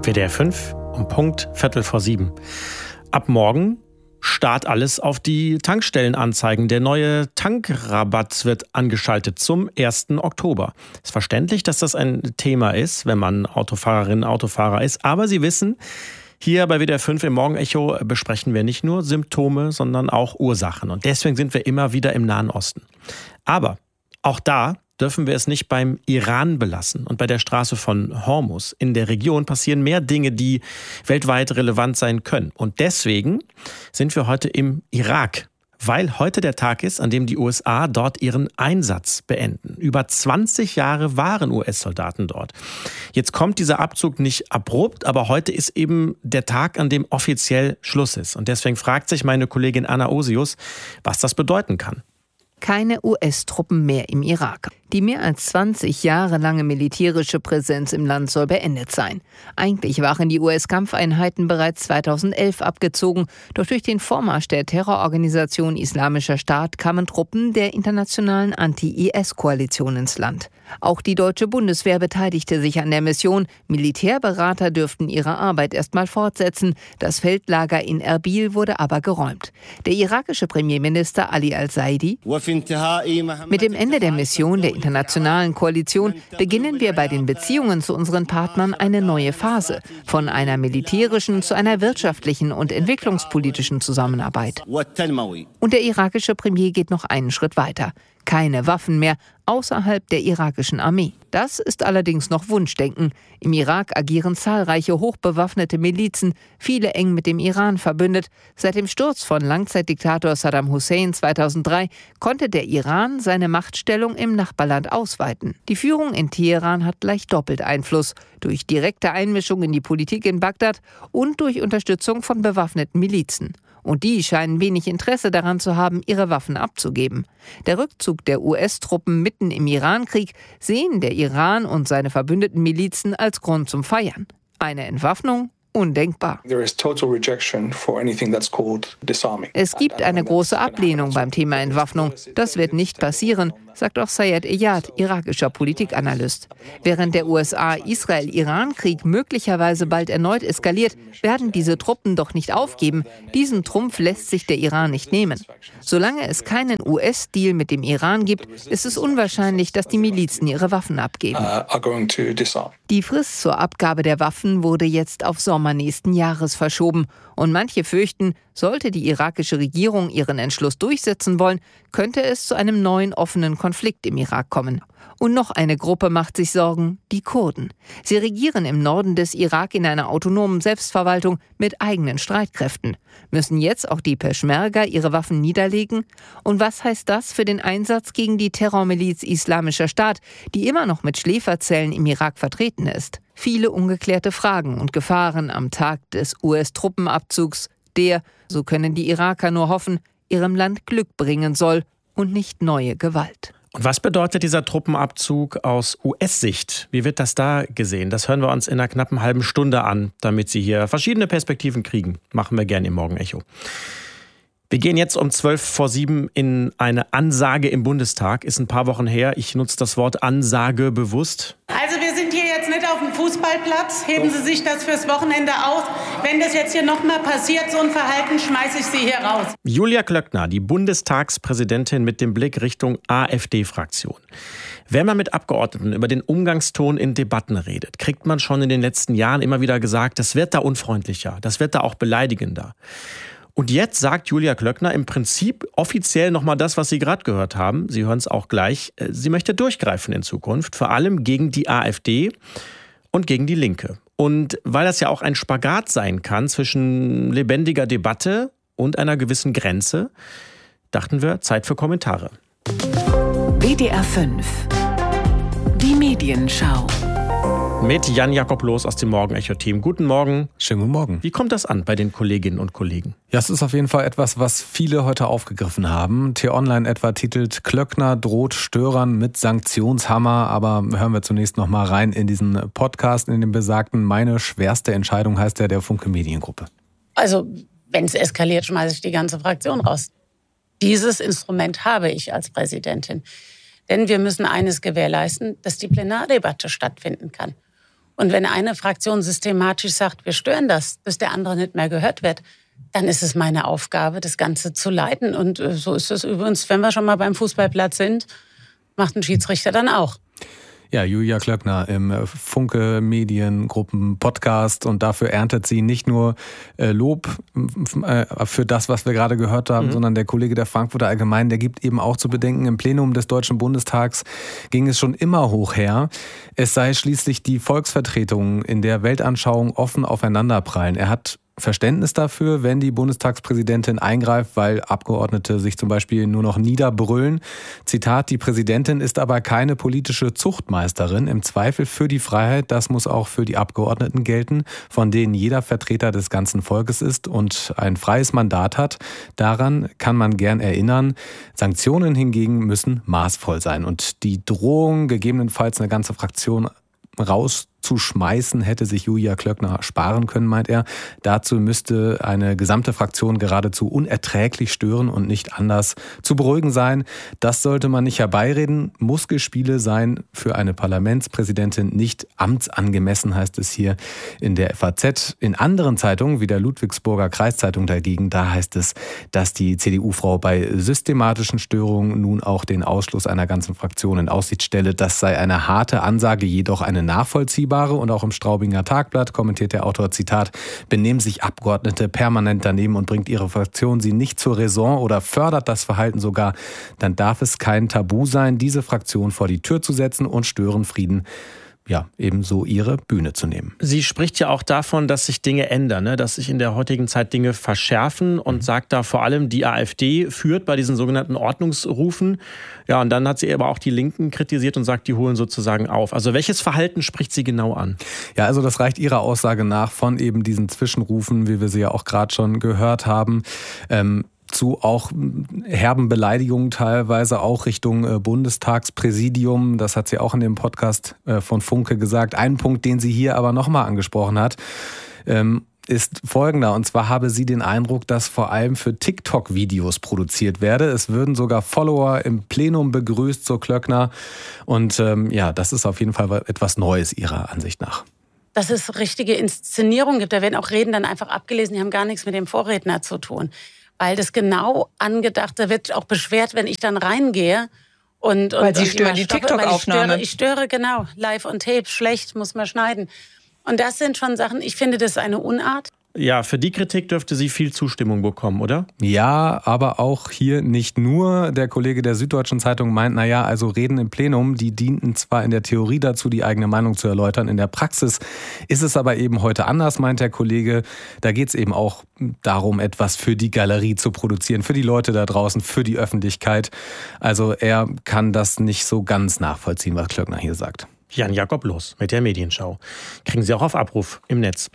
WDR 5 um Punkt 6:15. Ab morgen starrt alles auf die Tankstellenanzeigen. Der neue Tankrabatt wird angeschaltet zum 1. Oktober. Ist verständlich, dass das ein Thema ist, wenn man Autofahrerin, Autofahrer ist. Aber Sie wissen, hier bei WDR 5 im Morgenecho besprechen wir nicht nur Symptome, sondern auch Ursachen. Und deswegen sind wir immer wieder im Nahen Osten. Aber auch da dürfen wir es nicht beim Iran belassen. Und bei der Straße von Hormuz in der Region passieren mehr Dinge, die weltweit relevant sein können. Und deswegen sind wir heute im Irak, weil heute der Tag ist, an dem die USA dort ihren Einsatz beenden. Über 20 Jahre waren US-Soldaten dort. Jetzt kommt dieser Abzug nicht abrupt, aber heute ist eben der Tag, an dem offiziell Schluss ist. Und deswegen fragt sich meine Kollegin Anna Osius, was das bedeuten kann. Keine US-Truppen mehr im Irak. Die mehr als 20 Jahre lange militärische Präsenz im Land soll beendet sein. Eigentlich waren die US-Kampfeinheiten bereits 2011 abgezogen, doch durch den Vormarsch der Terrororganisation Islamischer Staat kamen Truppen der internationalen Anti-IS-Koalition ins Land. Auch die deutsche Bundeswehr beteiligte sich an der Mission. Militärberater dürften ihre Arbeit erstmal fortsetzen. Das Feldlager in Erbil wurde aber geräumt. Der irakische Premierminister Ali al-Saidi: Mit dem Ende der Mission der internationalen Koalition beginnen wir bei den Beziehungen zu unseren Partnern eine neue Phase, von einer militärischen zu einer wirtschaftlichen und entwicklungspolitischen Zusammenarbeit. Und der irakische Premier geht noch einen Schritt weiter. Keine Waffen mehr außerhalb der irakischen Armee. Das ist allerdings noch Wunschdenken. Im Irak agieren zahlreiche hochbewaffnete Milizen, viele eng mit dem Iran verbündet. Seit dem Sturz von Langzeitdiktator Saddam Hussein 2003 konnte der Iran seine Machtstellung im Nachbarland ausweiten. Die Führung in Teheran hat gleich doppelt Einfluss, durch direkte Einmischung in die Politik in Bagdad und durch Unterstützung von bewaffneten Milizen. Und die scheinen wenig Interesse daran zu haben, ihre Waffen abzugeben. Der Rückzug der US-Truppen mitten im Irankrieg sehen der Iran und seine verbündeten Milizen als Grund zum Feiern. Eine Entwaffnung? Undenkbar. Es gibt eine große Ablehnung beim Thema Entwaffnung. Das wird nicht passieren, sagt auch Sayed Eyad, irakischer Politikanalyst. Während der USA-Israel-Iran-Krieg möglicherweise bald erneut eskaliert, werden diese Truppen doch nicht aufgeben. Diesen Trumpf lässt sich der Iran nicht nehmen. Solange es keinen US-Deal mit dem Iran gibt, ist es unwahrscheinlich, dass die Milizen ihre Waffen abgeben. Die Frist zur Abgabe der Waffen wurde jetzt auf Sommer nächsten Jahres verschoben. Und manche fürchten, sollte die irakische Regierung ihren Entschluss durchsetzen wollen, könnte es zu einem neuen offenen Konflikt im Irak kommen. Und noch eine Gruppe macht sich Sorgen, die Kurden. Sie regieren im Norden des Irak in einer autonomen Selbstverwaltung mit eigenen Streitkräften. Müssen jetzt auch die Peschmerga ihre Waffen niederlegen? Und was heißt das für den Einsatz gegen die Terrormiliz Islamischer Staat, die immer noch mit Schläferzellen im Irak vertreten ist? Viele ungeklärte Fragen und Gefahren am Tag des US-Truppenabzugs, der, so können die Iraker nur hoffen, ihrem Land Glück bringen soll und nicht neue Gewalt. Und was bedeutet dieser Truppenabzug aus US-Sicht? Wie wird das da gesehen? Das hören wir uns in einer knappen halben Stunde an, damit Sie hier verschiedene Perspektiven kriegen. Machen wir gerne im Morgenecho. Wir gehen jetzt um 6:12 in eine Ansage im Bundestag. Ist ein paar Wochen her. Ich nutze das Wort Ansage bewusst. Also wir sind hier jetzt nicht auf dem Fußballplatz. Heben Sie sich das fürs Wochenende aus. Wenn das jetzt hier nochmal passiert, so ein Verhalten, schmeiße ich Sie hier raus. Julia Klöckner, die Bundestagspräsidentin mit dem Blick Richtung AfD-Fraktion. Wenn man mit Abgeordneten über den Umgangston in Debatten redet, kriegt man schon in den letzten Jahren immer wieder gesagt, das wird da unfreundlicher, das wird da auch beleidigender. Und jetzt sagt Julia Klöckner im Prinzip offiziell nochmal das, was Sie gerade gehört haben. Sie hören es auch gleich. Sie möchte durchgreifen in Zukunft, vor allem gegen die AfD und gegen die Linke. Und weil das ja auch ein Spagat sein kann zwischen lebendiger Debatte und einer gewissen Grenze, dachten wir, Zeit für Kommentare. WDR 5. Die Medienschau. Mit Jan-Jakob Loos aus dem Morgenecho-Team. Guten Morgen. Schönen guten Morgen. Wie kommt das an bei den Kolleginnen und Kollegen? Ja, es ist auf jeden Fall etwas, was viele heute aufgegriffen haben. T-Online etwa titelt, Klöckner droht Störern mit Sanktionshammer. Aber hören wir zunächst noch mal rein in diesen Podcast, in den besagten Meine schwerste Entscheidung, heißt der Funke Mediengruppe. Also, wenn es eskaliert, schmeiße ich die ganze Fraktion raus. Dieses Instrument habe ich als Präsidentin. Denn wir müssen eines gewährleisten, dass die Plenardebatte stattfinden kann. Und wenn eine Fraktion systematisch sagt, wir stören das, bis der andere nicht mehr gehört wird, dann ist es meine Aufgabe, das Ganze zu leiten. Und so ist es übrigens, wenn wir schon mal beim Fußballplatz sind, macht ein Schiedsrichter dann auch. Ja, Julia Klöckner im Funke Mediengruppen Podcast, und dafür erntet sie nicht nur Lob für das, was wir gerade gehört haben, sondern der Kollege der Frankfurter Allgemeinen, der gibt eben auch zu bedenken, im Plenum des Deutschen Bundestags ging es schon immer hoch her. Es sei schließlich die Volksvertretung, in der Weltanschauungen offen aufeinanderprallen. Er hat Verständnis dafür, wenn die Bundestagspräsidentin eingreift, weil Abgeordnete sich zum Beispiel nur noch niederbrüllen. Zitat, die Präsidentin ist aber keine politische Zuchtmeisterin. Im Zweifel für die Freiheit, das muss auch für die Abgeordneten gelten, von denen jeder Vertreter des ganzen Volkes ist und ein freies Mandat hat. Daran kann man gern erinnern. Sanktionen hingegen müssen maßvoll sein. Und die Drohung, gegebenenfalls eine ganze Fraktion rauszuschmeißen, hätte sich Julia Klöckner sparen können, meint er. Dazu müsste eine gesamte Fraktion geradezu unerträglich stören und nicht anders zu beruhigen sein. Das sollte man nicht herbeireden. Muskelspiele seien für eine Parlamentspräsidentin nicht amtsangemessen, heißt es hier in der FAZ. In anderen Zeitungen, wie der Ludwigsburger Kreiszeitung dagegen, da heißt es, dass die CDU-Frau bei systematischen Störungen nun auch den Ausschluss einer ganzen Fraktion in Aussicht stelle. Das sei eine harte Ansage, jedoch eine nachvollziehbare. Und auch im Straubinger Tagblatt kommentiert der Autor, Zitat, benehmen sich Abgeordnete permanent daneben und bringt ihre Fraktion sie nicht zur Raison oder fördert das Verhalten sogar, dann darf es kein Tabu sein, diese Fraktion vor die Tür zu setzen und Störenfrieden ebenso ihre Bühne zu nehmen. Sie spricht ja auch davon, dass sich Dinge ändern, ne? Dass sich in der heutigen Zeit Dinge verschärfen und sagt da vor allem, die AfD führt bei diesen sogenannten Ordnungsrufen. Ja, und dann hat sie aber auch die Linken kritisiert und sagt, die holen sozusagen auf. Also welches Verhalten spricht sie genau an? Ja, also das reicht ihrer Aussage nach von eben diesen Zwischenrufen, wie wir sie ja auch gerade schon gehört haben, zu auch herben Beleidigungen teilweise, auch Richtung Bundestagspräsidium. Das hat sie auch in dem Podcast von Funke gesagt. Ein Punkt, den sie hier aber nochmal angesprochen hat, ist folgender. Und zwar habe sie den Eindruck, dass vor allem für TikTok-Videos produziert werde. Es würden sogar Follower im Plenum begrüßt, so Klöckner. Und das ist auf jeden Fall etwas Neues ihrer Ansicht nach. Dass es richtige Inszenierungen gibt. Da werden auch Reden dann einfach abgelesen, die haben gar nichts mit dem Vorredner zu tun. Weil das genau angedacht, da wird auch beschwert, wenn ich dann reingehe. Weil sie stören die TikTok-Aufnahme. Ich störe, genau, live on tape, schlecht, muss man schneiden. Und das sind schon Sachen, ich finde das eine Unart. Ja, für die Kritik dürfte sie viel Zustimmung bekommen, oder? Ja, aber auch hier nicht nur. Der Kollege der Süddeutschen Zeitung meint, also Reden im Plenum, die dienten zwar in der Theorie dazu, die eigene Meinung zu erläutern, in der Praxis ist es aber eben heute anders, meint der Kollege. Da geht es eben auch darum, etwas für die Galerie zu produzieren, für die Leute da draußen, für die Öffentlichkeit. Also er kann das nicht so ganz nachvollziehen, was Klöckner hier sagt. Jan-Jakob Loos mit der Medienschau. Kriegen Sie auch auf Abruf im Netz.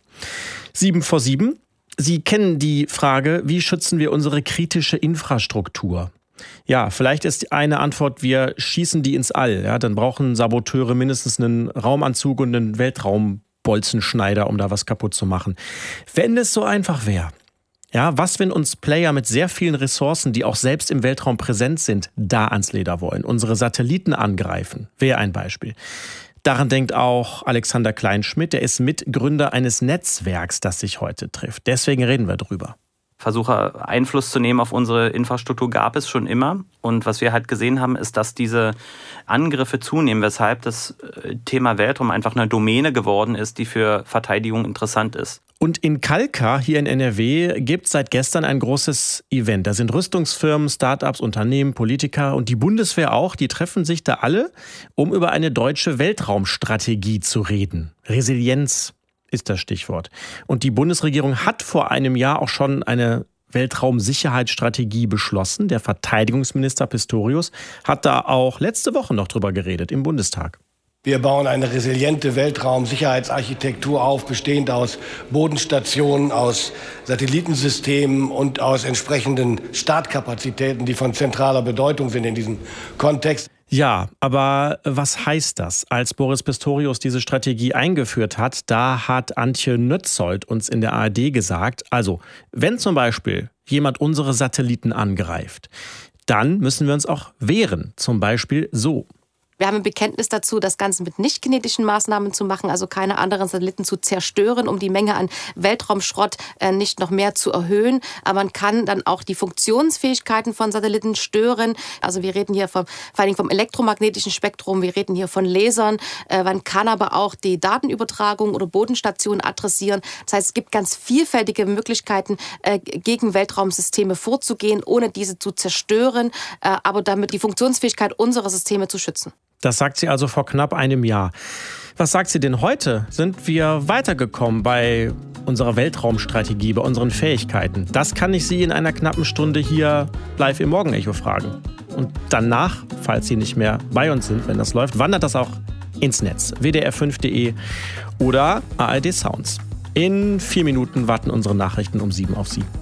7:07. Sie kennen die Frage, wie schützen wir unsere kritische Infrastruktur? Ja, vielleicht ist eine Antwort, wir schießen die ins All. Ja, dann brauchen Saboteure mindestens einen Raumanzug und einen Weltraumbolzenschneider, um da was kaputt zu machen. Wenn es so einfach wäre. Ja, was, wenn uns Player mit sehr vielen Ressourcen, die auch selbst im Weltraum präsent sind, da ans Leder wollen, unsere Satelliten angreifen? Wäre ein Beispiel. Daran denkt auch Alexander Kleinschmidt, der ist Mitgründer eines Netzwerks, das sich heute trifft. Deswegen reden wir drüber. Versuche, Einfluss zu nehmen auf unsere Infrastruktur gab es schon immer. Und was wir halt gesehen haben, ist, dass diese Angriffe zunehmen, weshalb das Thema Weltraum einfach eine Domäne geworden ist, die für Verteidigung interessant ist. Und in Kalka, hier in NRW, gibt es seit gestern ein großes Event. Da sind Rüstungsfirmen, Start-ups, Unternehmen, Politiker und die Bundeswehr auch. Die treffen sich da alle, um über eine deutsche Weltraumstrategie zu reden. Resilienz ist das Stichwort. Und die Bundesregierung hat vor einem Jahr auch schon eine Weltraumsicherheitsstrategie beschlossen. Der Verteidigungsminister Pistorius hat da auch letzte Woche noch drüber geredet im Bundestag. Wir bauen eine resiliente Weltraumsicherheitsarchitektur auf, bestehend aus Bodenstationen, aus Satellitensystemen und aus entsprechenden Startkapazitäten, die von zentraler Bedeutung sind in diesem Kontext. Ja, aber was heißt das? Als Boris Pistorius diese Strategie eingeführt hat, da hat Antje Nötzold uns in der ARD gesagt, also wenn zum Beispiel jemand unsere Satelliten angreift, dann müssen wir uns auch wehren, zum Beispiel so. Wir haben ein Bekenntnis dazu, das Ganze mit nicht kinetischen Maßnahmen zu machen, also keine anderen Satelliten zu zerstören, um die Menge an Weltraumschrott nicht noch mehr zu erhöhen. Aber man kann dann auch die Funktionsfähigkeiten von Satelliten stören. Also wir reden hier vor allen Dingen vom elektromagnetischen Spektrum, wir reden hier von Lasern. Man kann aber auch die Datenübertragung oder Bodenstationen adressieren. Das heißt, es gibt ganz vielfältige Möglichkeiten, gegen Weltraumsysteme vorzugehen, ohne diese zu zerstören, aber damit die Funktionsfähigkeit unserer Systeme zu schützen. Das sagt sie also vor knapp einem Jahr. Was sagt sie denn heute? Sind wir weitergekommen bei unserer Weltraumstrategie, bei unseren Fähigkeiten? Das kann ich Sie in einer knappen Stunde hier live im Morgenecho fragen. Und danach, falls Sie nicht mehr bei uns sind, wenn das läuft, wandert das auch ins Netz. wdr5.de oder ARD Sounds. In 4 Minuten warten unsere Nachrichten um 7 auf Sie.